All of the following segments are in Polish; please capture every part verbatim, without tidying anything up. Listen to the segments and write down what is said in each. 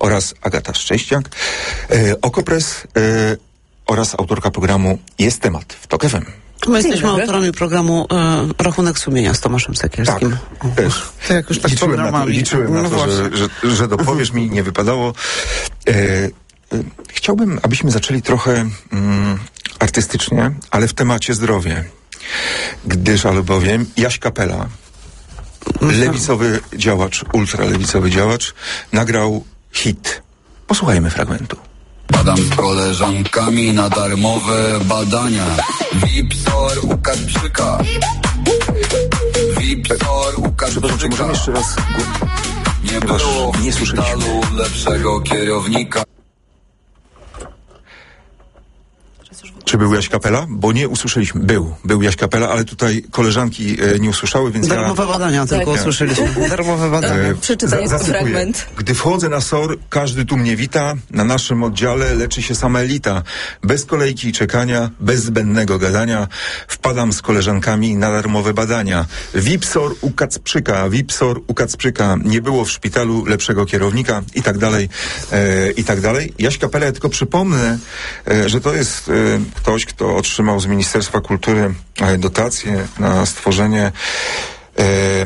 oraz Agata Szczęśniak, e, Okopres e, oraz autorka programu Jest Temat w TOK F M. My jesteśmy autorami programu e, Rachunek Sumienia z Tomaszem Sekielskim. Tak, też. To jakoś tak liczyłem na to, liczyłem no na to że, że, że dopowiesz mi, nie wypadało. E, e, chciałbym, abyśmy zaczęli trochę mm, artystycznie, ale w temacie zdrowie. Gdyż, albowiem, Jaś Kapela, lewicowy działacz, ultralewicowy działacz, nagrał hit. Posłuchajmy fragmentu. Badam z koleżankami na darmowe badania. Wipsor u Kacprzyka. Wipsor u Przepraszam, czy możemy jeszcze raz... Nie było w nie szpitalu lepszego kierownika. Czy był Jaś Kapela? Bo nie usłyszeliśmy. Był. Był Jaś Kapela, ale tutaj koleżanki e, nie usłyszały, więc Darmowe ja... badania tak. tylko usłyszeliśmy. Darmowe badania. E, Przeczytaj za, fragment. Gdy wchodzę na S O R, każdy tu mnie wita. Na naszym oddziale leczy się sama elita. Bez kolejki i czekania, bez zbędnego gadania. Wpadam z koleżankami na darmowe badania. Wipsor u Kacprzyka, Wipsor u Kacprzyka. Nie było w szpitalu lepszego kierownika i tak dalej, e, i tak dalej. Jaś Kapela, ja tylko przypomnę, e, że to jest e, ktoś, kto otrzymał z Ministerstwa Kultury e, dotację na stworzenie e,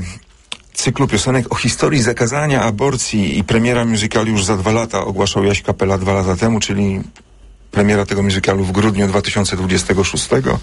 cyklu piosenek o historii zakazania aborcji i premiera musicalu już za dwa lata ogłaszał Jaś Kapela dwa lata temu, czyli premiera tego musicalu w grudniu dwa tysiące dwudziestego szóstego.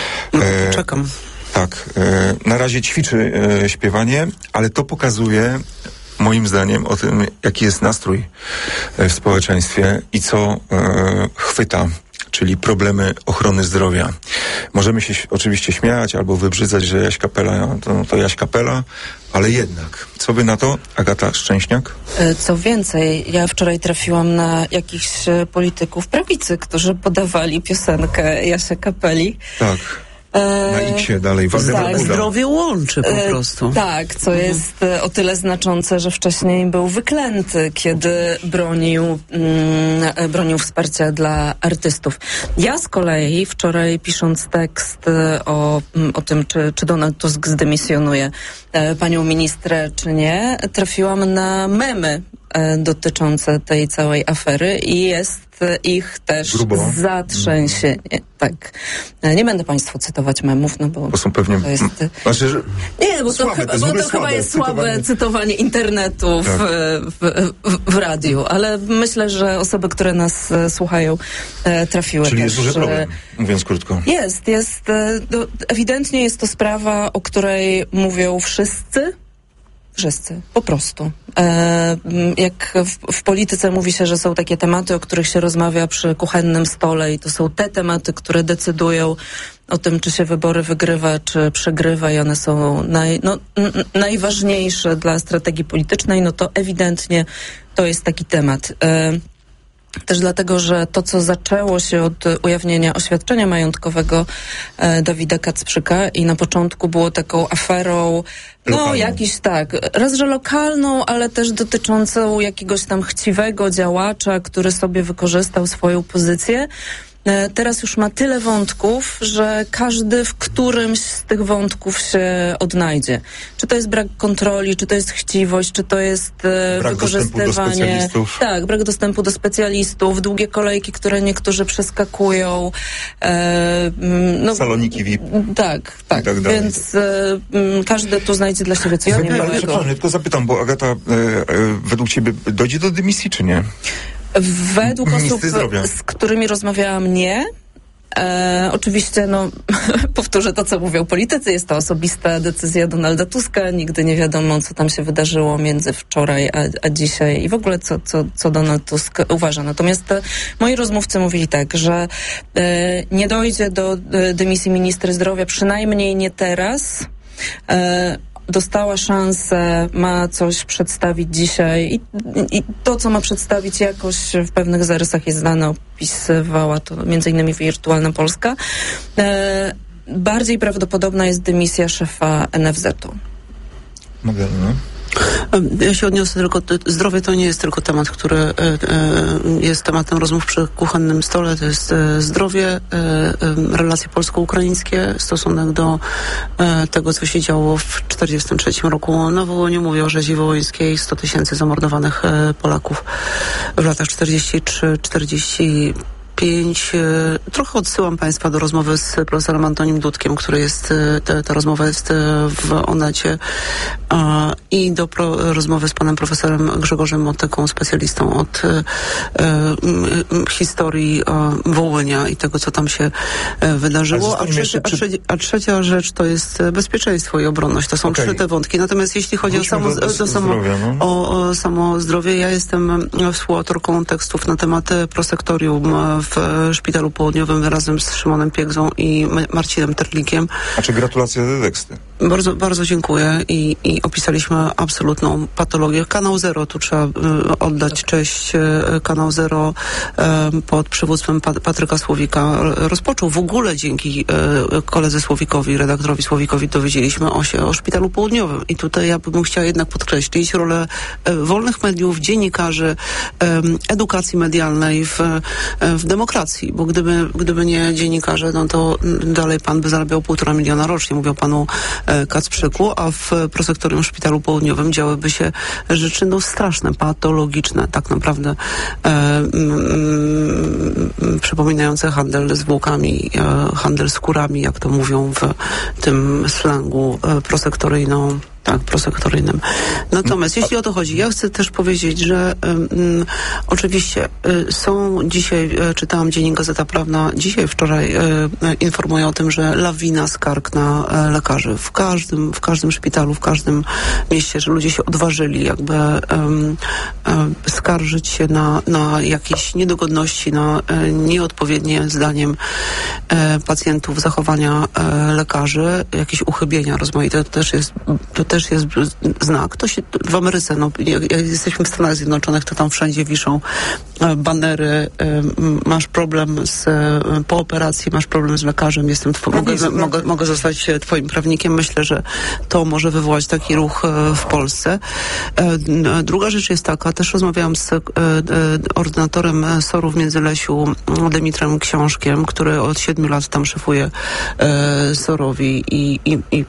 E, Czekam. Tak. E, na razie ćwiczy e, śpiewanie, ale to pokazuje moim zdaniem o tym, jaki jest nastrój e, w społeczeństwie i co e, chwyta, czyli problemy ochrony zdrowia. Możemy się oczywiście śmiać albo wybrzydzać, że Jaś Kapela to, to Jaś Kapela, ale jednak. Co by na to, Agata Szczęśniak? Co więcej, ja wczoraj trafiłam na jakichś polityków prawicy, którzy podawali piosenkę Jasia Kapeli. Tak. Na X-ie dalej. Tak, zdrowie łączy po prostu. E, tak, co mhm. jest o tyle znaczące, że wcześniej był wyklęty, kiedy bronił, mm, bronił wsparcia dla artystów. Ja z kolei wczoraj, pisząc tekst o, o tym, czy, czy Donald Tusk zdymisjonuje e, panią ministrę, czy nie, trafiłam na memy e, dotyczące tej całej afery i jest ich też Grubo. zatrzęsienie. Tak. Nie będę państwu cytować memów, no bo... Bo są pewnie... To jest... Znaczy, że Nie, bo to, słabe, chyba, bo to chyba jest słabe cytowanie, cytowanie internetu w, tak. w, w, w radiu, ale myślę, że osoby, które nas e, słuchają, e, trafiły Czyli też. jest duży problem, mówiąc krótko. Jest, jest. E, do, ewidentnie jest to sprawa, o której mówią wszyscy, Wszyscy, po prostu. E, jak w, w polityce mówi się, że są takie tematy, o których się rozmawia przy kuchennym stole i to są te tematy, które decydują o tym, czy się wybory wygrywa, czy przegrywa i one są naj, no, n- najważniejsze dla strategii politycznej, no to ewidentnie to jest taki temat. E, Też dlatego, że to, co zaczęło się od ujawnienia oświadczenia majątkowego e, Dawida Kacprzyka i na początku było taką aferą, no lokalną. jakiś tak, raz, że lokalną, ale też dotyczącą jakiegoś tam chciwego działacza, który sobie wykorzystał swoją pozycję. Teraz już ma tyle wątków, że każdy w którymś z tych wątków się odnajdzie. Czy to jest brak kontroli, czy to jest chciwość, czy to jest e, brak wykorzystywanie... Tak, brak dostępu do specjalistów, długie kolejki, które niektórzy przeskakują. E, no, saloniki V I P. Tak, tak. tak więc e, m, każdy tu znajdzie dla siebie coś innego. Ale tylko zapytam, bo Agata, e, e, według ciebie dojdzie do dymisji, czy nie? Według osób, z którymi rozmawiałam, nie. E, oczywiście, no, powtórzę to, co mówią politycy, jest to osobista decyzja Donalda Tuska, nigdy nie wiadomo, co tam się wydarzyło między wczoraj a, a dzisiaj i w ogóle co, co, co Donald Tusk uważa. Natomiast e, moi rozmówcy mówili tak, że e, nie dojdzie do e, dymisji ministra zdrowia, przynajmniej nie teraz. E, dostała szansę, ma coś przedstawić dzisiaj i, i to, co ma przedstawić, jakoś w pewnych zarysach jest znane, opisywała to między innymi Wirtualna Polska. E, bardziej prawdopodobna jest dymisja szefa N F Z-u. Modelne. Ja się odniosę tylko, zdrowie to nie jest tylko temat, który e, e, jest tematem rozmów przy kuchennym stole, to jest e, zdrowie, e, e, relacje polsko-ukraińskie, stosunek do e, tego, co się działo w czterdziestym trzecim roku na Wołyniu, mówię o rzezi wołyńskiej, sto tysięcy zamordowanych e, Polaków. w latach czterdziesty trzy czterdzieści pięć. Trochę odsyłam Państwa do rozmowy z profesorem Antonim Dudkiem, który jest, ta, ta rozmowa jest w Onecie, i do pro, rozmowy z panem profesorem Grzegorzem Motyką, specjalistą od e, historii e, Wołynia i tego, co tam się e, wydarzyło. A trzecia, a, trzecia, a trzecia rzecz to jest bezpieczeństwo i obronność. To są okay. trzy te wątki. Natomiast jeśli chodzi o samo, do, do samo, zdrowia, no? o, o samo zdrowie, ja jestem współautorką tekstów na temat prosektorium w Szpitalu Południowym razem z Szymonem Piegzą i Marcinem Terlikiem. A czy gratulacje za teksty? Bardzo, bardzo dziękuję i, i opisaliśmy absolutną patologię. Kanał Zero, tu trzeba y, oddać cześć. Y, Kanał Zero y, pod przywództwem Pat- Patryka Słowika rozpoczął w ogóle dzięki y, koledze Słowikowi, redaktorowi Słowikowi dowiedzieliśmy o się o Szpitalu Południowym. I tutaj ja bym chciała jednak podkreślić rolę y, wolnych mediów, dziennikarzy, y, edukacji medialnej w, y, w demokracji, bo gdyby, gdyby nie dziennikarze, no to dalej pan by zarabiał półtora miliona rocznie, mówię o panu e, Kacprzyku, a w prosektorium Szpitalu Południowym działyby się rzeczy no straszne, patologiczne, tak naprawdę e, m, m, przypominające handel zwłokami, e, handel skórami, jak to mówią w tym slangu e, prosektoryjną. Tak, prosektoryjnym. Natomiast jeśli o to chodzi, ja chcę też powiedzieć, że um, oczywiście y, są dzisiaj, y, czytałam dziennik Gazeta Prawna, dzisiaj, wczoraj y, y, informuje o tym, że lawina skarg na y, lekarzy. W każdym, w każdym szpitalu, w każdym mieście, że ludzie się odważyli jakby um, um, skarżyć się na, na jakieś niedogodności, na y, nieodpowiednie zdaniem y, pacjentów zachowania y, lekarzy, jakieś uchybienia rozmaite. To też jest to też jest znak. To się w Ameryce, no, jak, jak jesteśmy w Stanach Zjednoczonych, to tam wszędzie wiszą e, banery, e, masz problem z, e, po operacji, masz problem z lekarzem, jestem tw- mogę, mogę, mogę zostać twoim prawnikiem. Myślę, że to może wywołać taki ruch e, w Polsce. E, druga rzecz jest taka, też rozmawiałam z e, e, ordynatorem SOR-u w Międzylesiu, Dymitrem Książkiem, który od siedmiu lat tam szefuje e, SOR-owi i, i, i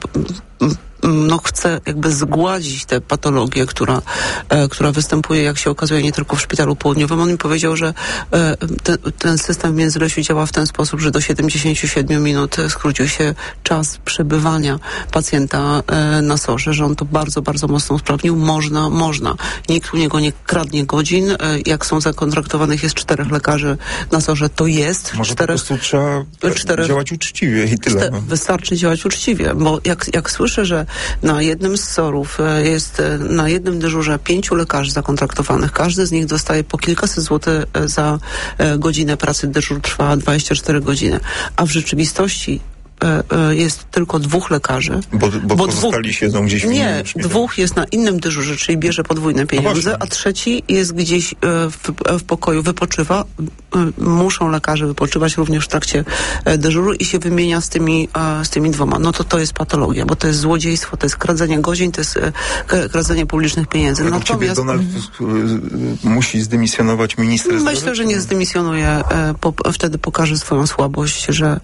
no chce jakby zgładzić tę patologię, która, e, która występuje, jak się okazuje, nie tylko w Szpitalu Południowym. On mi powiedział, że e, te, ten system w Międzylesiu działa w ten sposób, że do siedemdziesiąt siedem minut skrócił się czas przebywania pacjenta e, na sorze, że on to bardzo, bardzo mocno usprawnił. Można, można. Nikt u niego nie kradnie godzin. E, jak są zakontraktowanych, jest czterech lekarzy na sorze, to jest. Może czterech, po prostu trzeba czterech, działać uczciwie i tyle. Czter, wystarczy działać uczciwie, bo jak, jak słyszę, że na jednym z sorów jest na jednym dyżurze pięciu lekarzy zakontraktowanych. Każdy z nich dostaje po kilkaset złotych za godzinę pracy. Dyżur trwa dwadzieścia cztery godziny. A w rzeczywistości jest tylko dwóch lekarzy. Bo, bo, bo pozostali dwóch, siedzą gdzieś w innym Nie, szpitalu. Dwóch jest na innym dyżurze, czyli bierze podwójne pieniądze, no a trzeci jest gdzieś w, w pokoju, wypoczywa. Muszą lekarze wypoczywać również w trakcie dyżuru i się wymienia z tymi, z tymi dwoma. No to to jest patologia, bo to jest złodziejstwo, to jest kradzenie godzin, to jest kradzenie publicznych pieniędzy. Ale Natomiast Donald hmm. musi zdymisjonować minister zdrowia? Myślę, że nie zdymisjonuje. Po, wtedy pokaże swoją słabość, że,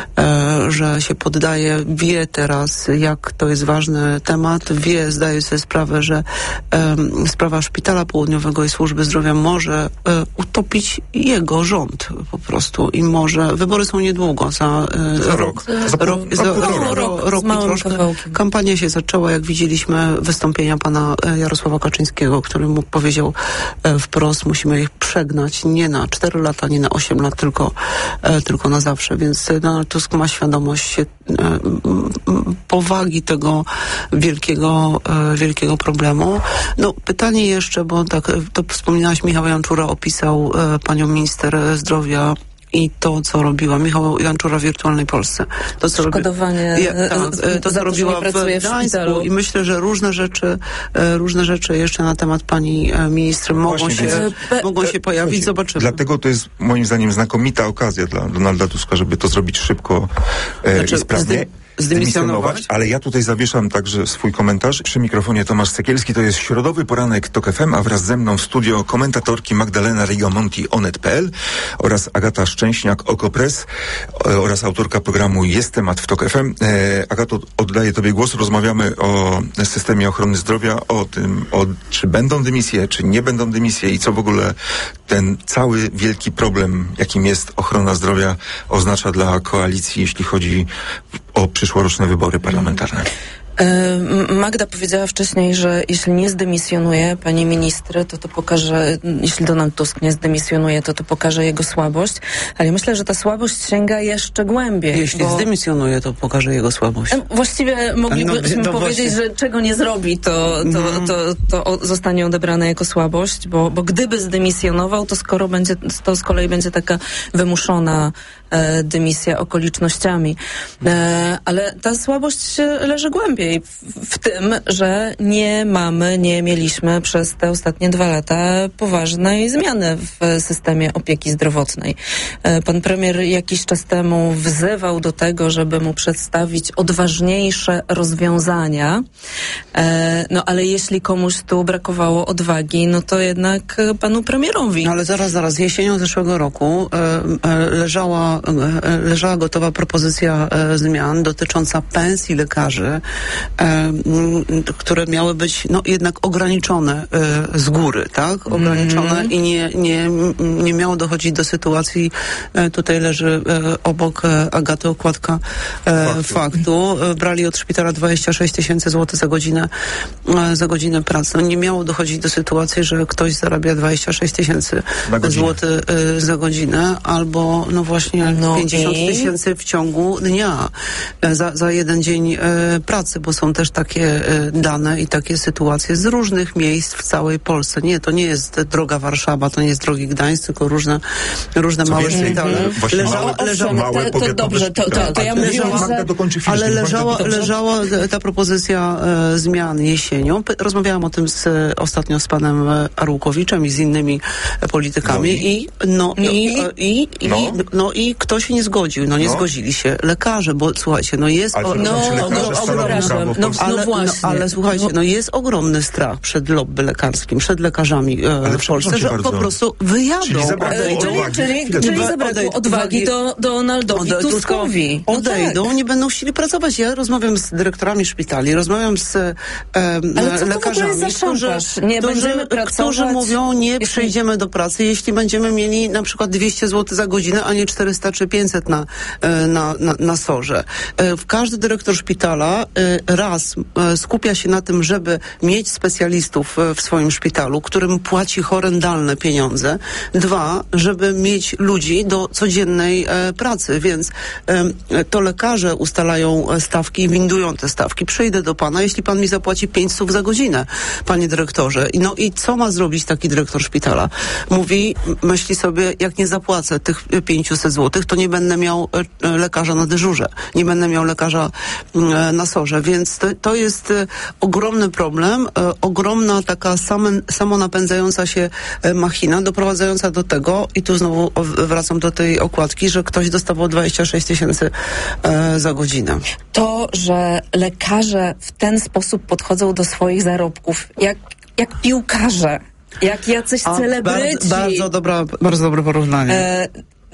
że się poddaje, wie teraz, jak to jest ważny temat, wie, zdaje sobie sprawę, że um, sprawa Szpitala Południowego i Służby Zdrowia może um, utopić jego rząd po prostu i może, wybory są niedługo, za, za rok, za, rok, za, za rok, rok, rok i troszkę. Kawałkiem. Kampania się zaczęła, jak widzieliśmy wystąpienia pana Jarosława Kaczyńskiego, który mu powiedział e, wprost, musimy ich przegnać nie na cztery lata, nie na osiem lat, tylko, e, tylko na zawsze, więc Donald Tusk ma świadomość e, powagi tego wielkiego, e, wielkiego problemu. No, pytanie jeszcze, bo tak, to wspominałaś, Michał Janczura opisał e, panią minister zdrowia i to, co robiła Michał Janczura w Wirtualnej Polsce. To, co Szkodowanie, robi, ja, tak, to, co robiła w, w Gdańsku i myślę, że różne rzeczy, różne rzeczy jeszcze na temat pani ministry mogą, Właśnie, się, więc, mogą się pojawić. Słuchajcie, zobaczymy. Dlatego to jest moim zdaniem znakomita okazja dla Donalda Tuska, żeby to zrobić szybko e, znaczy, i sprawnie. Zdymisjonować, ale ja tutaj zawieszam także swój komentarz. Przy mikrofonie Tomasz Sekielski, to jest środowy poranek TOK F M, a wraz ze mną w studio komentatorki Magdalena Rigamonti, Onet kropka p l oraz Agata Szczęśniak, Okopres oraz autorka programu Jest Temat w TOK F M. E, Agato, oddaję tobie głos. Rozmawiamy o systemie ochrony zdrowia, o tym, o, czy będą dymisje, czy nie będą dymisje i co w ogóle ten cały wielki problem, jakim jest ochrona zdrowia, oznacza dla koalicji, jeśli chodzi o przyszłoroczne wybory parlamentarne? Magda powiedziała wcześniej, że jeśli nie zdymisjonuje pani ministry, to to pokaże, jeśli Donald Tusk nie zdymisjonuje, to to pokaże jego słabość, ale myślę, że ta słabość sięga jeszcze głębiej. Jeśli bo... zdymisjonuje, to pokaże jego słabość. Właściwie moglibyśmy no, no powiedzieć, właśnie. że czego nie zrobi, to, to, Mhm. to, to, to zostanie odebrane jako słabość, bo, bo gdyby zdymisjonował, to skoro będzie, to z kolei będzie taka wymuszona e, dymisja okolicznościami. E, ale ta słabość leży głębiej. W, w tym, że nie mamy, nie mieliśmy przez te ostatnie dwa lata poważnej zmiany w systemie opieki zdrowotnej. Pan premier jakiś czas temu wzywał do tego, żeby mu przedstawić odważniejsze rozwiązania, no ale jeśli komuś tu brakowało odwagi, no to jednak panu premierowi. No ale zaraz, zaraz, jesienią zeszłego roku e, e, leżała, e, leżała gotowa propozycja e, zmian dotycząca pensji lekarzy, E, które miały być no, jednak ograniczone e, z góry, tak? Ograniczone mm. i nie, nie, nie miało dochodzić do sytuacji, e, tutaj leży e, obok e, Agaty okładka e, faktu. faktu. E, brali od szpitala dwadzieścia sześć tysięcy złotych za godzinę, e, za godzinę pracy. No, nie miało dochodzić do sytuacji, że ktoś zarabia dwadzieścia sześć tysięcy złotych e, za godzinę, albo no właśnie no pięćdziesiąt i... tysięcy w ciągu dnia e, za, za jeden dzień e, pracy, bo są też takie e, dane i takie sytuacje z różnych miejsc w całej Polsce. Nie, to nie jest droga Warszawa, to nie jest drogi Gdańsk, tylko różne, różne Co małe więcej, szpitale. właśnie Leżało, małe, leżało, małe to, to dobrze, to, to, to ja mówiłam, Magda, że... dokończy chwilę, ale leżała, Magda, leżała ta propozycja e, zmian jesienią. P- Rozmawiałam o tym z, e, ostatnio z panem e, Arłkowiczem i z innymi e, politykami no i? i no i, i, i, i, no. i no i kto się nie zgodził? No nie No. zgodzili się lekarze, bo słuchajcie, no jest... Ale o, no, no, lekarze no, stanowią ogromny- prawo w no, Polsce. ale, no właśnie. No, ale słuchajcie, no jest ogromny strach przed lobby lekarskim, przed lekarzami e, Ale w Polsce, że bardzo. po prostu wyjadą. Czyli zabrakło odejdą. Czyli, odwagi. czyli, Chwileczkę. czyli zabrakło Odej- odwagi do Donaldowi Ode- Tuskowi. No Odejdą, tak. nie będą chcieli pracować. Ja rozmawiam z dyrektorami szpitali, rozmawiam z e, Ale co to lekarzami, w ogóle jest za którzy, szantaż? Nie którzy, będziemy pracować, którzy mówią, nie jeśli- przejdziemy do pracy, jeśli będziemy mieli na przykład dwieście złotych za godzinę, a nie czterysta czy pięćset na, e, na, na, na sorze. E, Każdy dyrektor szpitala e, raz e, skupia się na tym, żeby mieć specjalistów e, w swoim szpitalu, którym płaci horrendalne pieniądze. Dwa, żeby mieć ludzi do codziennej e, pracy, więc e, to lekarze ustalają e, stawki i windują te stawki. Przyjdę do pana, jeśli pan mi zapłaci pięć stów za godzinę, panie dyrektorze. I no i co ma zrobić taki dyrektor szpitala? Mówi, m- myśli sobie, jak nie zapłacę tych e, pięćset złotych, to nie będę miał e, e, lekarza na dyżurze, nie będę miał lekarza m, e, na sorze, więc to, to jest e, ogromny problem, e, ogromna taka same, samonapędzająca się e, machina, doprowadzająca do tego, i tu znowu o, wracam do tej okładki, że ktoś dostawał dwadzieścia sześć tysięcy e, za godzinę. To, że lekarze w ten sposób podchodzą do swoich zarobków, jak, jak piłkarze, jak jacyś A, celebryci. Bardzo, bardzo, dobra, bardzo dobre porównanie. E,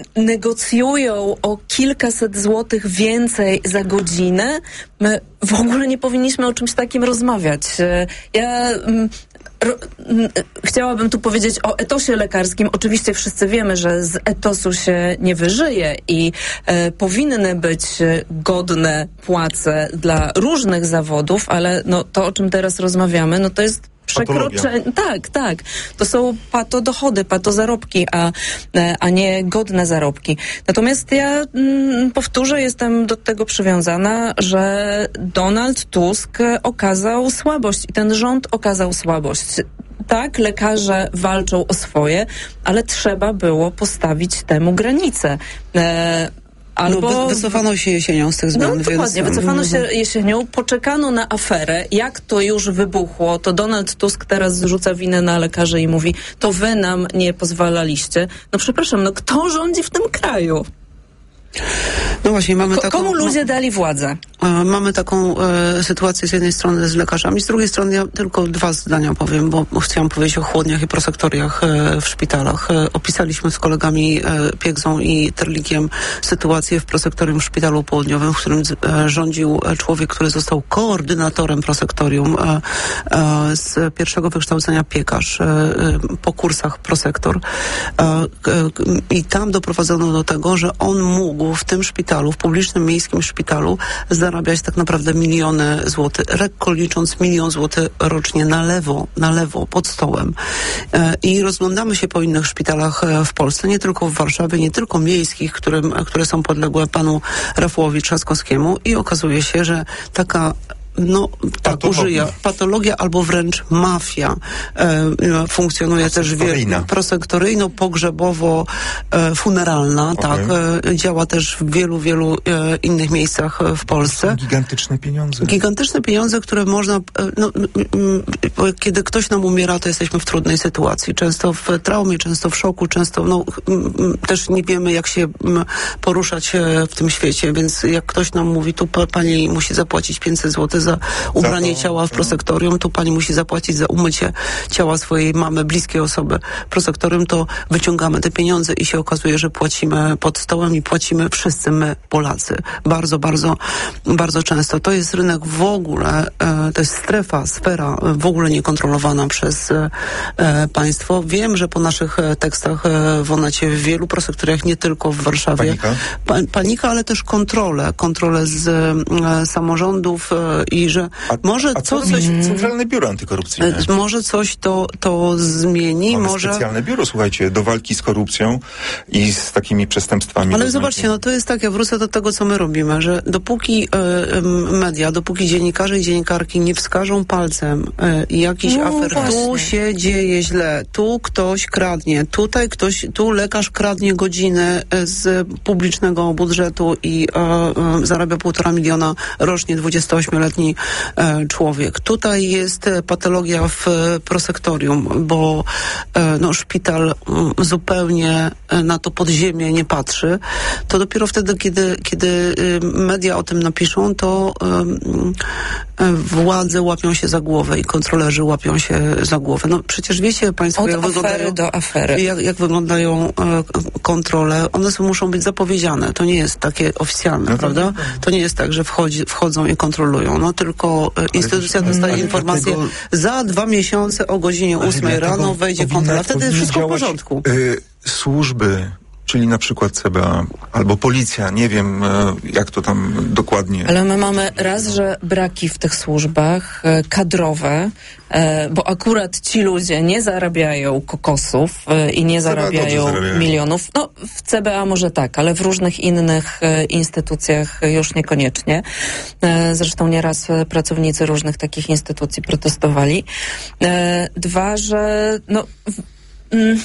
negocjują o kilkaset złotych więcej za godzinę, my w ogóle nie powinniśmy o czymś takim rozmawiać. E, Ja mm, ro, mm, chciałabym tu powiedzieć o etosie lekarskim. Oczywiście wszyscy wiemy, że z etosu się nie wyżyje i e, powinny być e, godne płace dla różnych zawodów, ale no, to, o czym teraz rozmawiamy, no to jest przekroczenie. Tak, tak. To są patodochody, patozarobki, a, a nie godne zarobki. Natomiast ja mm, powtórzę, jestem do tego przywiązana, że Donald Tusk okazał słabość i ten rząd okazał słabość. Tak, lekarze walczą o swoje, ale trzeba było postawić temu granicę. E, Albo... No, wy, wycofano się jesienią z tych zmian. No dokładnie, więc... wycofano się jesienią, poczekano na aferę, jak to już wybuchło, to Donald Tusk teraz zrzuca winę na lekarzy i mówi, to wy nam nie pozwalaliście. No przepraszam, no kto rządzi w tym kraju? No właśnie, mamy Ko- taką... komu ludzie dali władzę? E, Mamy taką e, sytuację z jednej strony z lekarzami, z drugiej strony ja tylko dwa zdania powiem, bo chciałam powiedzieć o chłodniach i prosektoriach e, w szpitalach. E, opisaliśmy z kolegami e, Piegzą i Terlikiem sytuację w prosektorium w Szpitalu Południowym, w którym e, rządził człowiek, który został koordynatorem prosektorium e, e, z pierwszego wykształcenia piekarz, e, e, po kursach prosektor. E, e, I tam doprowadzono do tego, że on mógł w tym szpitalu, w publicznym miejskim szpitalu zarabiać tak naprawdę miliony złotych, lekko licząc milion złotych rocznie na lewo, na lewo, pod stołem. E, I rozglądamy się po innych szpitalach e, w Polsce, nie tylko w Warszawie, nie tylko miejskich, którym, które są podległe panu Rafałowi Trzaskowskiemu i okazuje się, że taka no tak, Patologia. użyję, patologia albo wręcz mafia e, funkcjonuje też wie, prosektoryjno-pogrzebowo e, funeralna, Okay. tak, e, działa też w wielu, wielu e, innych miejscach w Polsce. Gigantyczne pieniądze. Gigantyczne pieniądze, które można, e, no, m, m, kiedy ktoś nam umiera, to jesteśmy w trudnej sytuacji, często w traumie, często w szoku, często no, m, m, też nie wiemy, jak się m, poruszać e, w tym świecie, więc jak ktoś nam mówi, tu pa, pani musi zapłacić pięćset złotych za ubranie to, ciała w prosektorium, tu pani musi zapłacić za umycie ciała swojej mamy, bliskiej osoby w prosektorium, to wyciągamy te pieniądze i się okazuje, że płacimy pod stołem i płacimy wszyscy my, Polacy. Bardzo, bardzo, bardzo często. To jest rynek w ogóle, e, to jest strefa, sfera w ogóle niekontrolowana przez e, państwo. Wiem, że po naszych e, tekstach e, w Onecie w wielu prosektoriach, nie tylko w Warszawie, Panika, pa, panika ale też kontrole, kontrole z e, samorządów e, i że a, może a co coś... robi Centralne Biuro Antykorupcyjne? e, Może coś to, to zmieni, Mamy może... specjalne biuro, słuchajcie, do walki z korupcją i z takimi przestępstwami. Ale do zobaczcie, znaku. no to jest tak, ja wrócę do tego, co my robimy, że dopóki e, media, dopóki dziennikarze i dziennikarki nie wskażą palcem e, jakiś No, afer, tu właśnie. się dzieje źle, tu ktoś kradnie, tutaj ktoś, tu lekarz kradnie godziny e, z publicznego budżetu i e, e, zarabia półtora miliona rocznie, dwudziestoośmioletni e, człowiek. Tutaj jest e, patologia w e, prosektorium, bo e, no, szpital m, zupełnie e, na to podziemie nie patrzy. To dopiero wtedy, kiedy, kiedy y, media o tym napiszą, to y, y, władze łapią się za głowę i kontrolerzy łapią się za głowę. No przecież wiecie państwo, Od jak afery wyglądają... do afery. Jak, jak wyglądają e, kontrole? One są, muszą być zapowiedziane. To nie jest takie oficjalne, No to prawda? nie. To nie jest tak, że wchodzi, wchodzą i kontrolują. No tylko e, instytucja wiesz, dostaje ale informację, dlatego- za dwa miesiące o godzinie Ale ósmej dlatego rano wejdzie powinna- kontrola. Wtedy jest powinny wszystko w działać, porządku. y, służby, czyli na przykład C B A albo policja, nie wiem y, jak to tam dokładnie. Ale my mamy raz, że braki w tych służbach e, kadrowe, e, bo akurat ci ludzie nie zarabiają kokosów e, i nie C B A dobrze zarabiają zarabiają. milionów. No, w C B A może tak, ale w różnych innych e, instytucjach już niekoniecznie. E, zresztą nieraz e, pracownicy różnych takich instytucji protestowali. E, dwa, że no... W, mm,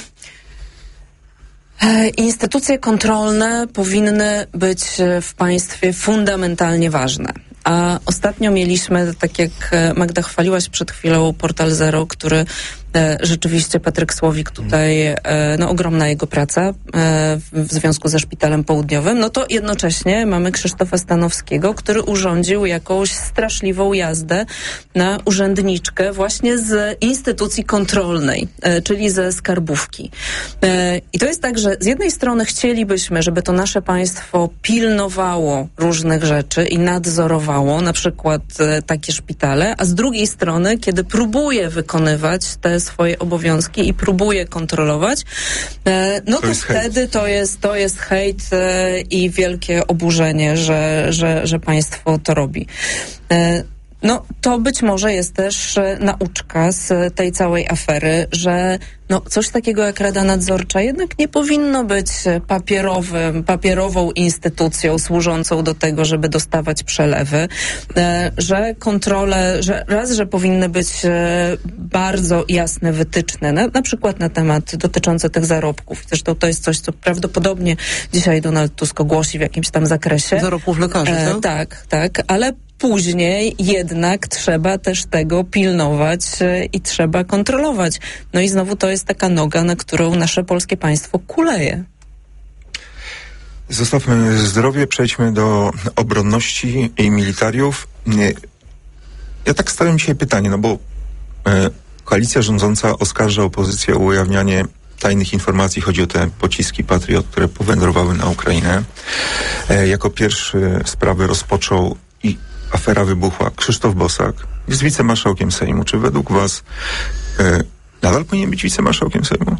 E, Instytucje kontrolne powinny być e, w państwie fundamentalnie ważne. A ostatnio mieliśmy, tak jak e, Magda chwaliłaś przed chwilą, Portal Zero, który e, rzeczywiście Patryk Słowik tutaj, e, no ogromna jego praca e, w, w związku ze Szpitalem Południowym, no to jednocześnie mamy Krzysztofa Stanowskiego, który urządził jakąś straszliwą jazdę na urzędniczkę właśnie z instytucji kontrolnej, e, czyli ze skarbówki. E, I to jest tak, że z jednej strony chcielibyśmy, żeby to nasze państwo pilnowało różnych rzeczy i nadzorowało, na przykład e, takie szpitale, a z drugiej strony, kiedy próbuje wykonywać te swoje obowiązki i próbuje kontrolować, e, no To to, jest hejt. wtedy to jest, to jest hejt e, i wielkie oburzenie, że, że, że państwo to robi. E, No, to być może jest też e, nauczka z tej całej afery, że no, coś takiego jak Rada Nadzorcza jednak nie powinno być e, papierowym, papierową instytucją służącą do tego, żeby dostawać przelewy, e, że kontrole, że raz, że powinny być e, bardzo jasne wytyczne, na, na przykład na temat dotyczące tych zarobków. Zresztą to jest coś, co prawdopodobnie dzisiaj Donald Tusk ogłosi w jakimś tam zakresie. Zarobków lekarzy, E, tak? tak, tak, ale później jednak trzeba też tego pilnować e, i trzeba kontrolować. No i znowu to jest taka noga, na którą nasze polskie państwo kuleje. Zostawmy zdrowie, przejdźmy do obronności i militariów. Nie, Ja tak stawiam dzisiaj pytanie, no bo e, koalicja rządząca oskarża opozycję o ujawnianie tajnych informacji. Chodzi o te pociski Patriot, które powędrowały na Ukrainę. E, jako pierwszy sprawę rozpoczął i afera wybuchła. Krzysztof Bosak jest wicemarszałkiem Sejmu. Czy według was e, nadal powinien być wicemarszałkiem Sejmu?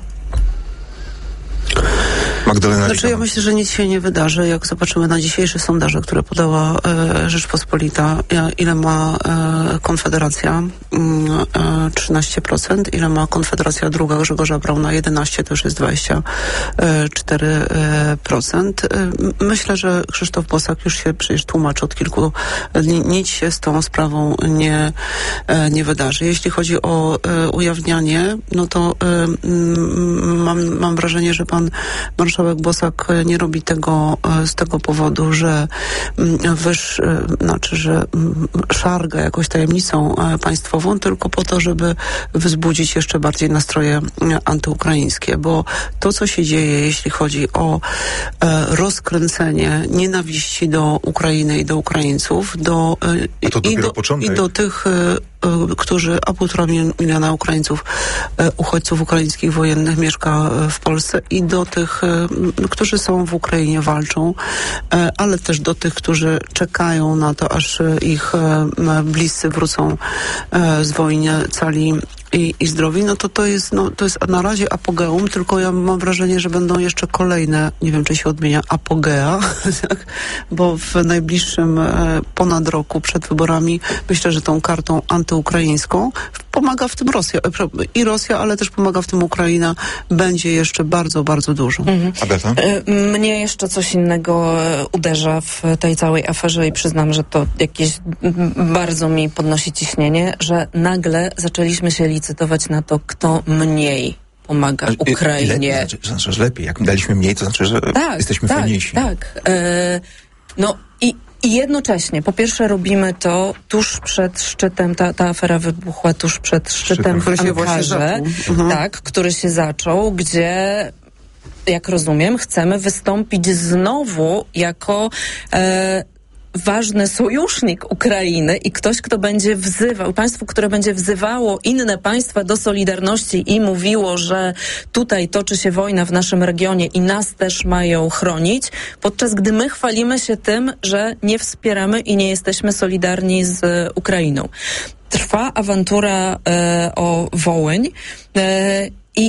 Magdalena Znaczy ja myślę, że nic się nie wydarzy. Jak zobaczymy na dzisiejsze sondaże, które podała e, Rzeczpospolita, e, ile ma e, Konfederacja, e, trzynaście procent, ile ma Konfederacja druga Grzegorza Brauna, jedenaście procent, to już jest dwadzieścia cztery procent. E, myślę, że Krzysztof Bosak już się przecież tłumaczy od kilku dni. Nic się z tą sprawą nie, e, nie wydarzy. Jeśli chodzi o e, ujawnianie, no to e, m, mam, mam wrażenie, że pan marszałek Bosak nie robi tego z tego powodu, że wyż, znaczy, że szarga jakąś tajemnicą państwową, tylko po to, żeby wzbudzić jeszcze bardziej nastroje antyukraińskie, bo to, co się dzieje, jeśli chodzi o rozkręcenie nienawiści do Ukrainy i do Ukraińców, do, A to i, do, początek. i do tych, którzy, a półtora miliona Ukraińców, uchodźców ukraińskich wojennych mieszka w Polsce, i do tych, którzy są w Ukrainie, walczą, ale też do tych, którzy czekają na to, aż ich bliscy wrócą z wojny cali i, i zdrowi, no to to jest, no, to jest na razie apogeum, tylko ja mam wrażenie, że będą jeszcze kolejne, nie wiem, czy się odmienia, apogea, bo w najbliższym ponad roku przed wyborami myślę, że tą kartą antyukraińską pomaga w tym Rosja, i Rosja, ale też pomaga w tym Ukraina, będzie jeszcze bardzo, bardzo dużo. Mhm. Agata? Mnie jeszcze coś innego uderza w tej całej aferze i przyznam, że to jakieś bardzo mi podnosi ciśnienie, że nagle zaczęliśmy się licytować na to, kto mniej pomaga Ukrainie. Le, znaczy, znaczy, że lepiej. Jak daliśmy mniej, to znaczy, że tak, jesteśmy tak, fajniejsi. Tak, e, no i I jednocześnie, po pierwsze robimy to tuż przed szczytem, ta, ta afera wybuchła tuż przed szczytem, Szczytem. w Ankarze, Mhm. tak, który się zaczął, gdzie, jak rozumiem, chcemy wystąpić znowu jako e, ważny sojusznik Ukrainy i ktoś, kto będzie wzywał, państwo, które będzie wzywało inne państwa do solidarności i mówiło, że tutaj toczy się wojna w naszym regionie i nas też mają chronić, podczas gdy my chwalimy się tym, że nie wspieramy i nie jesteśmy solidarni z Ukrainą. Trwa awantura e, o Wołyń e, i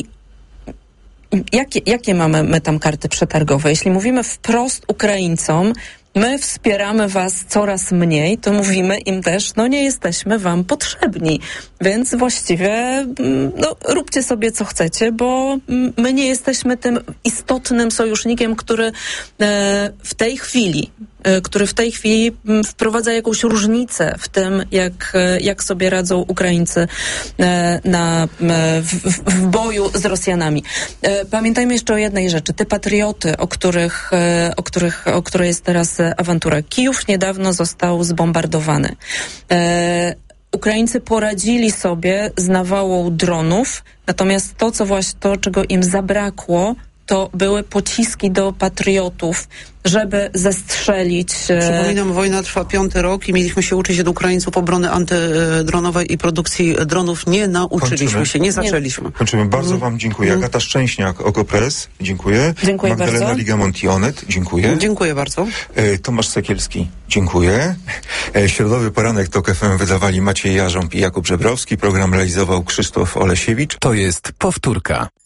jakie, jakie mamy my tam karty przetargowe? Jeśli mówimy wprost Ukraińcom, my wspieramy was coraz mniej, to mówimy im też, no nie jesteśmy wam potrzebni, więc właściwie no, róbcie sobie co chcecie, bo my nie jesteśmy tym istotnym sojusznikiem, który e, w tej chwili który w tej chwili wprowadza jakąś różnicę w tym, jak, jak sobie radzą Ukraińcy na, w, w boju z Rosjanami. Pamiętajmy jeszcze o jednej rzeczy. Te patrioty, o których, o których, o której jest teraz awantura. Kijów niedawno został zbombardowany. Ukraińcy poradzili sobie z nawałą dronów, natomiast to, co właśnie to, czego im zabrakło, to były pociski do patriotów, żeby zestrzelić... Przypominam, wojna trwa piąty rok i mieliśmy się uczyć od Ukraińców obrony antydronowej i produkcji dronów. Nie nauczyliśmy Kończymy. się, nie zaczęliśmy. Kończymy. Bardzo mm. wam dziękuję. Mm. Agata Szczęśniak, Okopres, dziękuję. Dziękuję Magdalena bardzo. Ligamonti-Onet, dziękuję. Dziękuję bardzo. E, Tomasz Sekielski, dziękuję. E, Środowy poranek TOK F M wydawali Maciej Jarząb i Jakub Żebrowski. Program realizował Krzysztof Olesiewicz. To jest powtórka.